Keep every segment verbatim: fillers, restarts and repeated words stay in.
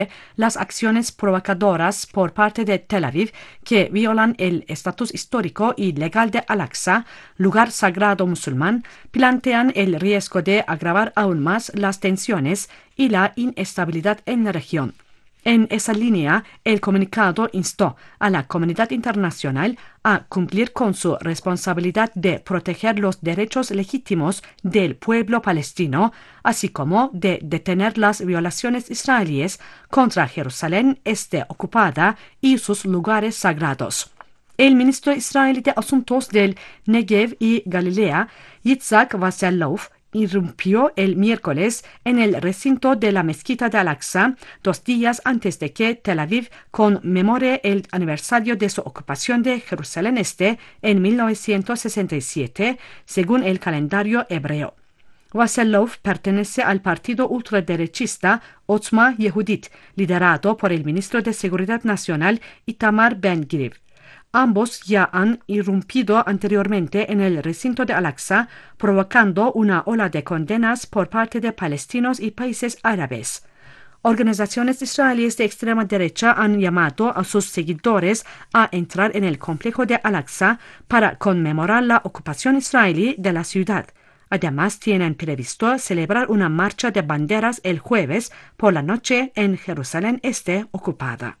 las acciones provocadoras por parte de Tel Aviv que violan el estatus histórico y legal de Al-Aqsa, lugar sagrado musulmán, plantean el riesgo de agravar aún más las tensiones y la inestabilidad en la región. En esa línea, el comunicado instó a la comunidad internacional a cumplir con su responsabilidad de proteger los derechos legítimos del pueblo palestino, así como de detener las violaciones israelíes contra Jerusalén Este ocupada y sus lugares sagrados. El ministro israelí de Asuntos del Negev y Galilea, Yitzhak Vassellov, irrumpió el miércoles en el recinto de la mezquita de Al-Aqsa, dos días antes de que Tel Aviv conmemore el aniversario de su ocupación de Jerusalén Este en mil novecientos sesenta y siete, según el calendario hebreo. Vassellov pertenece al partido ultraderechista Otzma Yehudit, liderado por el ministro de Seguridad Nacional Itamar Ben-Gvir. Ambos ya han irrumpido anteriormente en el recinto de Al-Aqsa, provocando una ola de condenas por parte de palestinos y países árabes. Organizaciones israelíes de extrema derecha han llamado a sus seguidores a entrar en el complejo de Al-Aqsa para conmemorar la ocupación israelí de la ciudad. Además, tienen previsto celebrar una marcha de banderas el jueves por la noche en Jerusalén Este ocupada.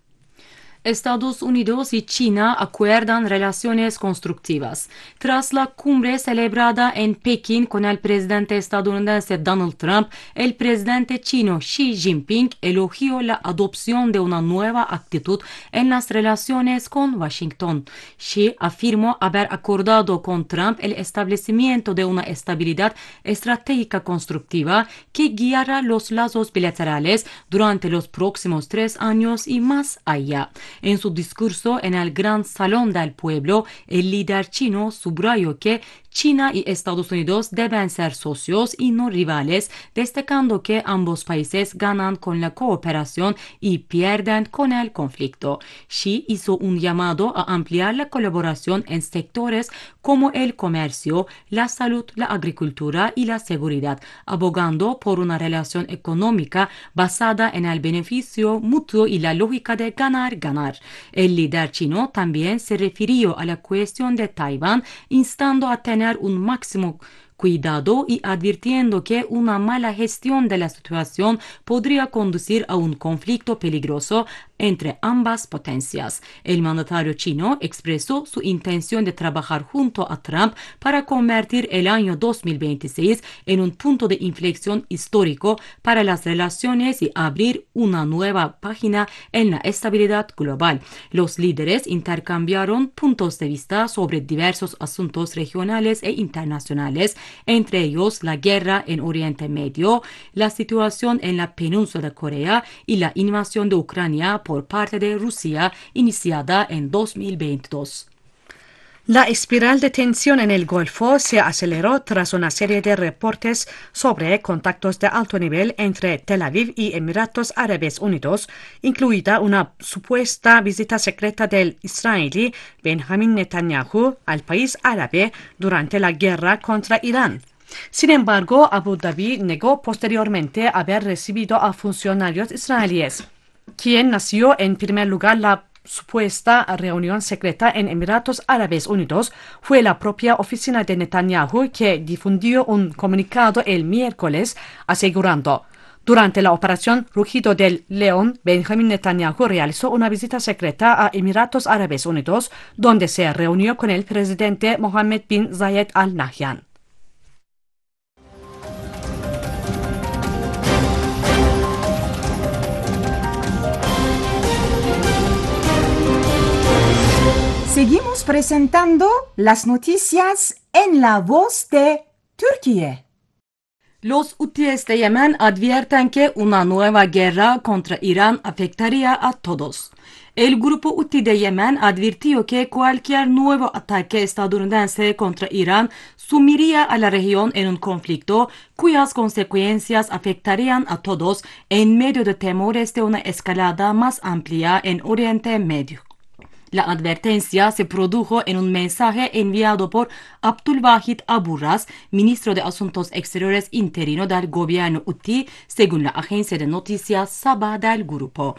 Estados Unidos y China acuerdan relaciones constructivas. Tras la cumbre celebrada en Pekín con el presidente estadounidense Donald Trump, el presidente chino Xi Jinping elogió la adopción de una nueva actitud en las relaciones con Washington. Xi afirmó haber acordado con Trump el establecimiento de una estabilidad estratégica constructiva que guiará los lazos bilaterales durante los próximos tres años y más allá. En su discurso en el Gran Salón del Pueblo, el líder chino subrayó que China y Estados Unidos deben ser socios y no rivales, destacando que ambos países ganan con la cooperación y pierden con el conflicto. Xi hizo un llamado a ampliar la colaboración en sectores como el comercio, la salud, la agricultura y la seguridad, abogando por una relación económica basada en el beneficio mutuo y la lógica de ganar-ganar. El líder chino también se refirió a la cuestión de Taiwán, instando a tener un máximo cuidado y advirtiendo que una mala gestión de la situación podría conducir a un conflicto peligroso entre ambas potencias. El mandatario chino expresó su intención de trabajar junto a Trump para convertir el año dos mil veintiséis en un punto de inflexión histórico para las relaciones y abrir una nueva página en la estabilidad global. Los líderes intercambiaron puntos de vista sobre diversos asuntos regionales e internacionales, entre ellos la guerra en Oriente Medio, la situación en la península de Corea y la invasión de Ucrania por parte de Rusia iniciada en dos mil veintidós. La espiral de tensión en el Golfo se aceleró tras una serie de reportes sobre contactos de alto nivel entre Tel Aviv y Emiratos Árabes Unidos, incluida una supuesta visita secreta del israelí Benjamin Netanyahu al país árabe durante la guerra contra Irán. Sin embargo, Abu Dhabi negó posteriormente haber recibido a funcionarios israelíes. Quien nació en primer lugar la supuesta reunión secreta en Emiratos Árabes Unidos fue la propia oficina de Netanyahu, que difundió un comunicado el miércoles asegurando: durante la operación Rugido del León, Benjamin Netanyahu realizó una visita secreta a Emiratos Árabes Unidos, donde se reunió con el presidente Mohammed bin Zayed Al Nahyan. Seguimos presentando las noticias en la voz de Turquía. Los hutíes de Yemen advierten que una nueva guerra contra Irán afectaría a todos. El grupo Hutí de Yemen advirtió que cualquier nuevo ataque estadounidense contra Irán sumiría a la región en un conflicto cuyas consecuencias afectarían a todos en medio de temores de una escalada más amplia en Oriente Medio. La advertencia se produjo en un mensaje enviado por Abdulwahid Abu-Ras, ministro de Asuntos Exteriores interino del gobierno hutí, según la agencia de noticias Sabah del grupo.